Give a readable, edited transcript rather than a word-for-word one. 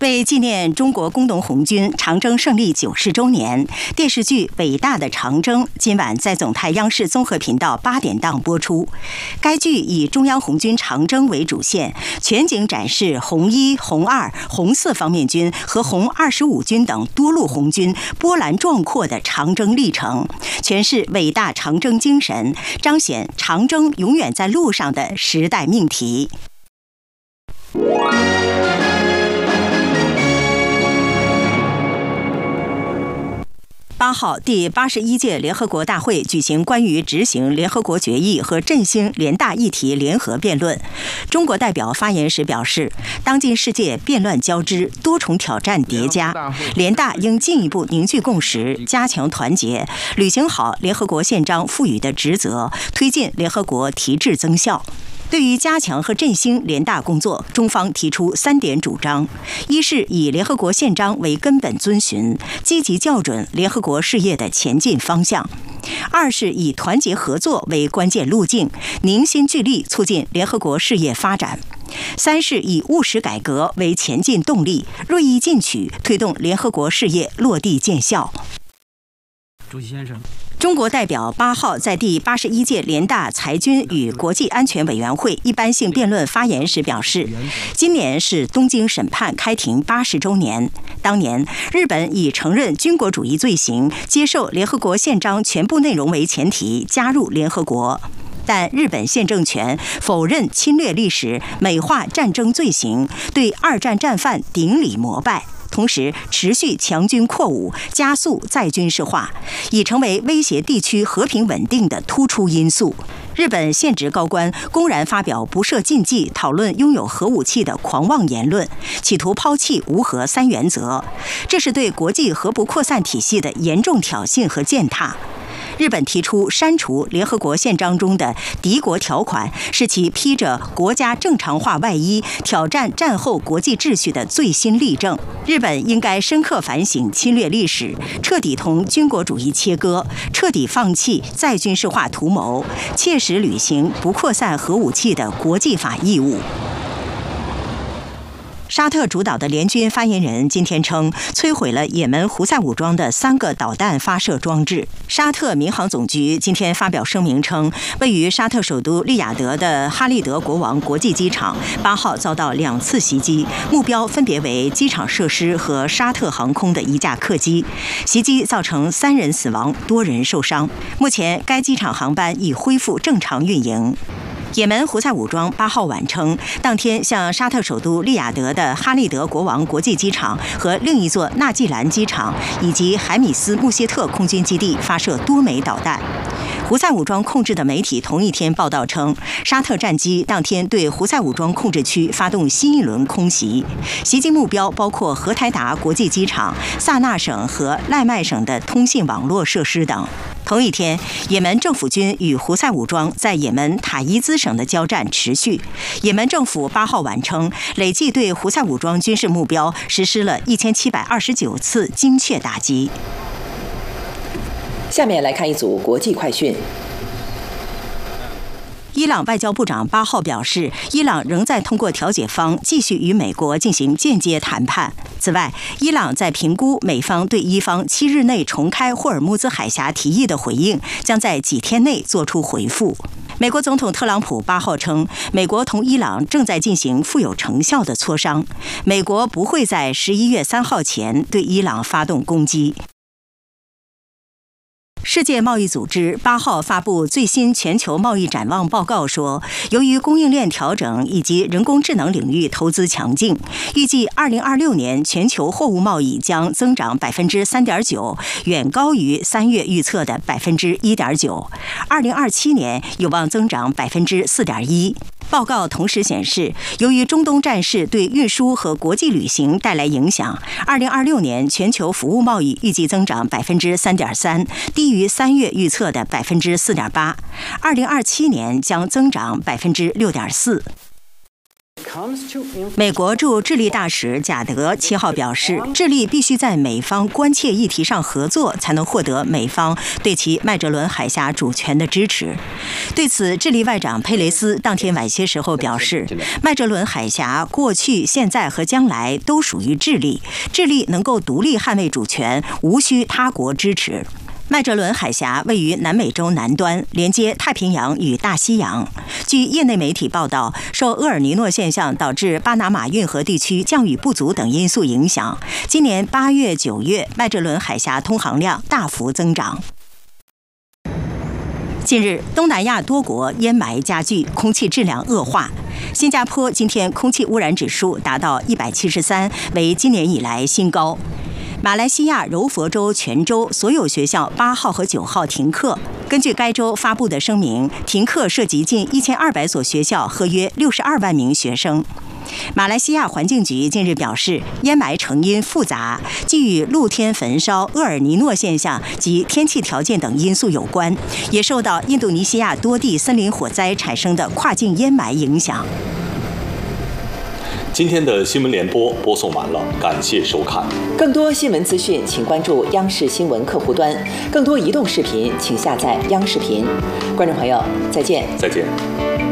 为纪念中国工农红军长征胜利90周年，电视剧《伟大的长征》今晚在总台央视综合频道8点档播出。该剧以中央红军长征为主线，全景展示红1、红2、红4方面军和红25军等多路红军波澜壮阔的长征历程，诠释伟大长征精神，彰显长征永远在路上的时代命题。8号，第81届联合国大会举行关于执行联合国决议和振兴联大议题联合辩论。中国代表发言时表示，当今世界变乱交织，多重挑战叠加，联大应进一步凝聚共识，加强团结，履行好联合国宪章赋予的职责，推进联合国提质增效。对于加强和振兴联大工作，中方提出3点主张：一是以联合国宪章为根本遵循，积极校准联合国事业的前进方向；二是以团结合作为关键路径，凝心聚力促进联合国事业发展；三是以务实改革为前进动力，锐意进取，推动联合国事业落地见效。 主席先生， 中国代表8号在第81届联大裁军与国际安全委员会一般性辩论发言时表示，今年是东京审判开庭80周年。当年，日本以承认军国主义罪行、接受联合国宪章全部内容为前提加入联合国。但日本现政权否认侵略历史，美化战争罪行，对2战战犯顶礼膜拜，同时持续强军扩武，加速再军事化，已成为威胁地区和平稳定的突出因素。日本现职高官公然发表不设禁忌讨论拥有核武器的狂妄言论，企图抛弃无核3原则，这是对国际核不扩散体系的严重挑衅和践踏。日本提出删除联合国宪章中的敌国条款，是其披着国家正常化外衣，挑战战后国际秩序的最新例证。日本应该深刻反省侵略历史，彻底同军国主义切割，彻底放弃再军事化图谋，切实履行不扩散核武器的国际法义务。沙特主导的联军发言人今天称，摧毁了也门胡塞武装的3个导弹发射装置。沙特民航总局今天发表声明称，位于沙特首都利雅得的哈利德国王国际机场8号遭到2次袭击，目标分别为机场设施和沙特航空的一架客机。袭击造成3人死亡，多人受伤。目前该机场航班已恢复正常运营。也门胡塞武装8号晚称，当天向沙特首都利雅得的哈利德国王国际机场和另一座纳季兰机场以及海米斯穆谢特空军基地发射多枚导弹。胡塞武装控制的媒体同一天报道称，沙特战机当天对胡塞武装控制区发动新一轮空袭，袭击目标包括荷台达国际机场、萨那省和赖麦省的通信网络设施等。同一天，也门政府军与胡塞武装在也门塔伊兹省的交战持续。也门政府8号晚称，累计对胡塞武装军事目标实施了1729次精确打击。 下面来看一组国际快讯。 伊朗外交部长8号表示，伊朗仍在通过调解方继续与美国进行间接谈判。此外，伊朗在评估美方对伊方7日内重开霍尔木兹海峡提议的回应，将在几天内做出回复。美国总统特朗普8号称，美国同伊朗正在进行富有成效的磋商，美国不会在11月3号前对伊朗发动攻击。世界贸易组织8号发布最新全球贸易展望报告说，由于供应链调整以及人工智能领域投资强劲，预计2026年全球货物贸易将增长3.9%，远高于3月预测的1.9%。2027年有望增长4.1%。报告同时显示，由于中东战事对运输和国际旅行带来影响，2026年全球服务贸易预计增长3.3%，低于3月预测的4.8%。2027年将增长6.4%。 美国驻智利大使贾德7号表示，智利必须在美方关切议题上合作，才能获得美方对其麦哲伦海峡主权的支持。对此，智利外长佩雷斯当天晚些时候表示，麦哲伦海峡过去、现在和将来都属于智利，智利能够独立捍卫主权，无需他国支持。麦哲伦海峡位于南美洲南端，连接太平洋与大西洋。据业内媒体报道，受厄尔尼诺现象导致巴拿马运河地区降雨不足等因素影响，今年8月、9月，麦哲伦海峡通航量大幅增长。近日，东南亚多国烟霾加剧，空气质量恶化。新加坡今天空气污染指数达到173，为今年以来新高。马来西亚柔佛州全州所有学校8号和9号停课。根据该州发布的声明，停课涉及近1200所学校和约62万名学生。马来西亚环境局近日表示，烟霾成因复杂，既与露天焚烧、厄尔尼诺现象及天气条件等因素有关，也受到印度尼西亚多地森林火灾产生的跨境烟霾影响。 今天的新闻联播播送完了，感谢收看。 更多新闻资讯，请关注央视新闻客户端；更多移动视频，请下载央视频。观众朋友，再见。 再见。